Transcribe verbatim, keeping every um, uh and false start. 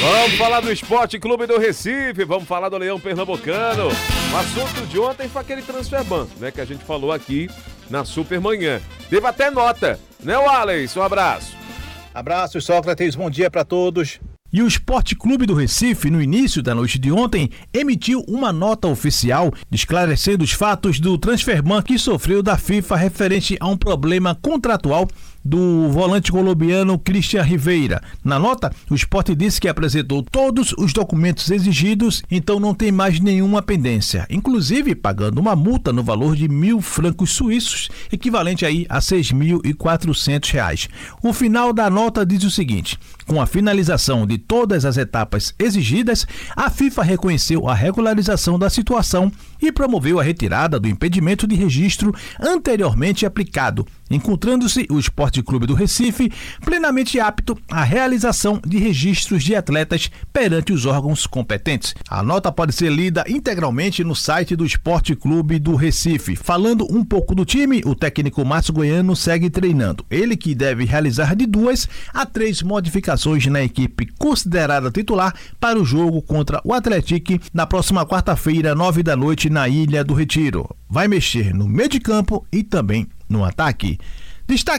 Vamos falar do Esporte Clube do Recife, vamos falar do Leão Pernambucano. O assunto de ontem foi aquele transferban, né, que a gente falou aqui na Supermanhã. Teve até nota, né, Wallace? Um abraço. Abraço, Sócrates, bom dia para todos. E o Esporte Clube do Recife, no início da noite de ontem, emitiu uma nota oficial esclarecendo os fatos do transferban que sofreu da FIFA referente a um problema contratual do volante colombiano Christian Rivera. Na nota, o Sport disse que apresentou todos os documentos exigidos, então não tem mais nenhuma pendência, inclusive pagando uma multa no valor de mil francos suíços, equivalente aí a seis mil e quatrocentos reais. O final da nota diz o seguinte: com a finalização de todas as etapas exigidas, a FIFA reconheceu a regularização da situação e promoveu a retirada do impedimento de registro anteriormente aplicado, encontrando-se o Esporte Clube do Recife plenamente apto à realização de registros de atletas perante os órgãos competentes. A nota pode ser lida integralmente no site do Esporte Clube do Recife. Falando um pouco do time, o técnico Márcio Goiano segue treinando. Ele que deve realizar de duas a três modificações na equipe considerada titular para o jogo contra o Atlético na próxima quarta-feira, nove da noite, na Ilha do Retiro. Vai mexer no meio de campo e também no ataque. Destaque